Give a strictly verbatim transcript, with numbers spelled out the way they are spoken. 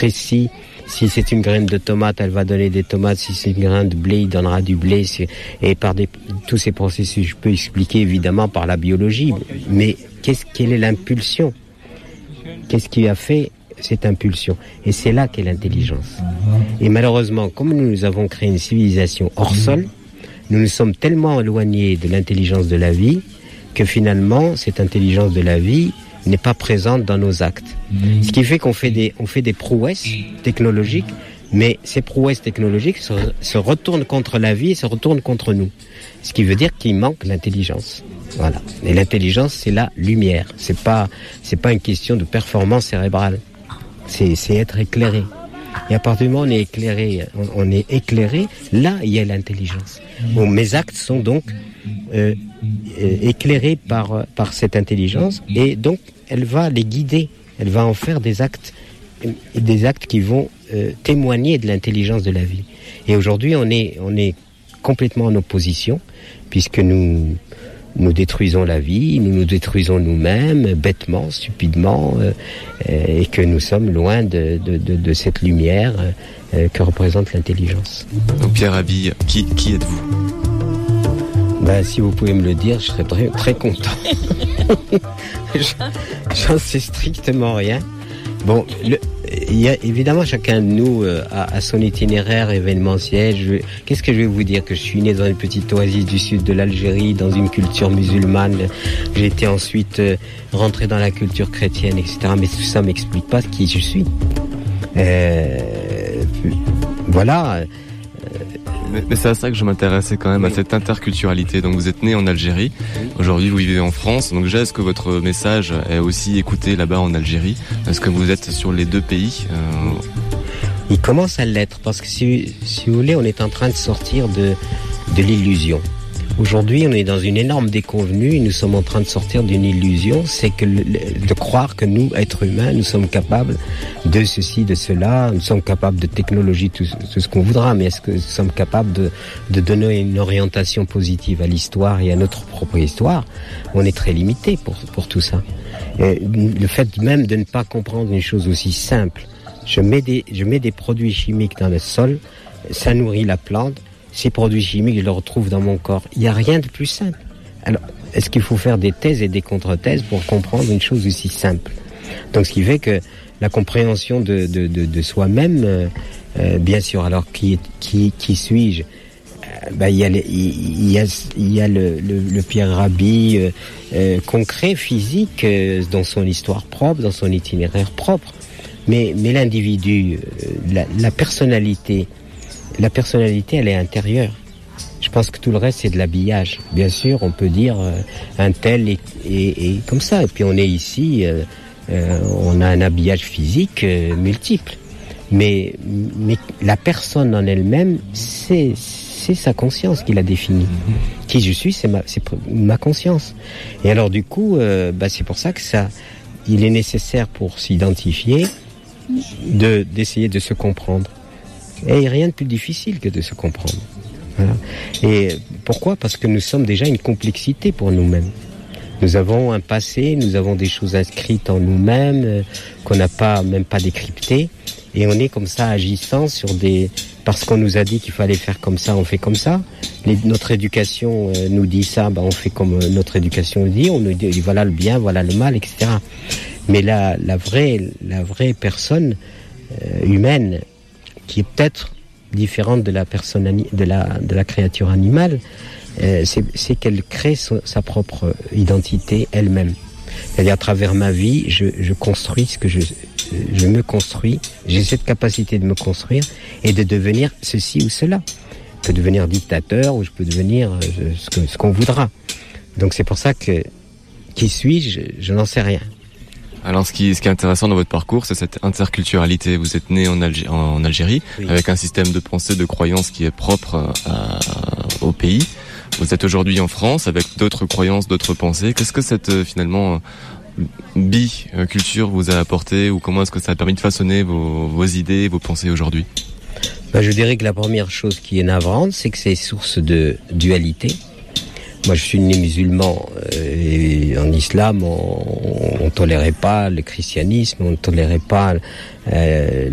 précis. Si c'est une graine de tomate, elle va donner des tomates. Si c'est une graine de blé, il donnera du blé. C'est, et par des, tous ces processus, je peux expliquer évidemment par la biologie. Mais qu'est-ce, quelle est l'impulsion? Qu'est-ce qui a fait cette impulsion? Et c'est là qu'est l'intelligence. Et malheureusement, comme nous avons créé une civilisation hors sol, nous nous sommes tellement éloignés de l'intelligence de la vie que finalement, cette intelligence de la vie n'est pas présente dans nos actes. Ce qui fait qu'on fait des, on fait des prouesses technologiques, mais ces prouesses technologiques se, se retournent contre la vie et se retournent contre nous. Ce qui veut dire qu'il manque l'intelligence. Voilà. Et l'intelligence, c'est la lumière. C'est pas, c'est pas une question de performance cérébrale. C'est, c'est être éclairé. Et à partir du moment où on est éclairé, on, on est éclairé, là, il y a l'intelligence. Bon, mes actes sont donc euh, euh, éclairés par, par cette intelligence, et donc elle va les guider. Elle va en faire des actes, des actes qui vont euh, témoigner de l'intelligence de la vie. Et aujourd'hui, on est, on est complètement en opposition, puisque nous, nous détruisons la vie, nous nous détruisons nous-mêmes, bêtement, stupidement, euh, et que nous sommes loin de, de, de, de cette lumière euh, que représente l'intelligence. Donc Pierre Rabhi, qui, qui êtes-vous? Ben, si vous pouvez me le dire, je serais très, très content. J'en sais strictement rien. Bon, le, il y a évidemment chacun de nous euh, a, a son itinéraire événementiel. Je, qu'est-ce que je vais vous dire? Que je suis né dans une petite oasis du sud de l'Algérie, dans une culture musulmane. J'ai été ensuite euh, rentré dans la culture chrétienne, et cetera. Mais tout ça m'explique pas qui je suis. Euh, voilà. Mais, mais c'est à ça que je m'intéressais quand même, oui. À cette interculturalité. Donc vous êtes né en Algérie, oui. Aujourd'hui vous vivez en France. Donc déjà, est-ce que votre message est aussi écouté là-bas en Algérie? Est-ce que vous êtes sur les deux pays? euh... Il commence à l'être, parce que si, si vous voulez, on est en train de sortir de, de l'illusion. Aujourd'hui, on est dans une énorme déconvenue et nous sommes en train de sortir d'une illusion, c'est que le, de croire que nous, êtres humains, nous sommes capables de ceci, de cela, nous sommes capables de technologie, tout, tout ce qu'on voudra, mais est-ce que nous sommes capables de, de donner une orientation positive à l'histoire et à notre propre histoire? On est très limité pour, pour tout ça. Et le fait même de ne pas comprendre une chose aussi simple, je mets des, je mets des produits chimiques dans le sol, ça nourrit la plante. Ces produits chimiques, je les retrouve dans mon corps. Il n'y a rien de plus simple. Alors, est-ce qu'il faut faire des thèses et des contre-thèses pour comprendre une chose aussi simple? Donc, ce qui fait que la compréhension de, de, de, de soi-même, euh, euh, bien sûr, alors qui, qui, qui suis-je? euh, bah, il y a, les, il y a, il y a le, le, le Pierre Rabhi euh, euh, concret, physique, euh, dans son histoire propre, dans son itinéraire propre. Mais, mais l'individu, euh, la, la personnalité, La personnalité, elle est intérieure. Je pense que tout le reste, c'est de l'habillage. Bien sûr, on peut dire euh, un tel et, et, et comme ça. Et puis on est ici, euh, euh, on a un habillage physique euh, multiple. Mais, mais la personne en elle-même, c'est, c'est sa conscience qui la définit. Qui je suis, c'est ma, c'est ma conscience. Et alors du coup, euh, bah, c'est pour ça que ça, il est nécessaire pour s'identifier, de, d'essayer de se comprendre. Et rien de plus difficile que de se comprendre. Voilà. Et pourquoi? Parce que nous sommes déjà une complexité pour nous-mêmes. Nous avons un passé, nous avons des choses inscrites en nous-mêmes euh, qu'on n'a pas, même pas décryptées, et on est comme ça agissant sur des... Parce qu'on nous a dit qu'il fallait faire comme ça, on fait comme ça. Les, notre éducation euh, nous dit ça, bah, on fait comme euh, notre éducation nous dit. On nous dit voilà le bien, voilà le mal, et cetera. Mais la, la vraie, la vraie personne euh, humaine, qui est peut-être différente de la personne, de la, de la créature animale, euh, c'est, c'est qu'elle crée so, sa propre identité elle-même. C'est-à-dire à travers ma vie, je, je construis ce que je, je me construis. J'ai cette capacité de me construire et de devenir ceci ou cela. Je peux devenir dictateur ou je peux devenir euh, ce, que, ce qu'on voudra. Donc c'est pour ça que qui suis-je, je n'en sais rien. Alors, ce qui, ce qui est intéressant dans votre parcours, c'est cette interculturalité. Vous êtes né en, Algé- en Algérie, oui, avec un système de pensée, de croyance qui est propre à, au pays. Vous êtes aujourd'hui en France, avec d'autres croyances, d'autres pensées. Qu'est-ce que cette, finalement, bi-culture vous a apporté, ou comment est-ce que ça a permis de façonner vos, vos idées, vos pensées aujourd'hui? Ben, je dirais que la première chose qui est navrante, c'est que c'est source de dualité. Moi, je suis né musulman, euh, et en islam, on, on tolérait pas le christianisme, on ne tolérait pas euh,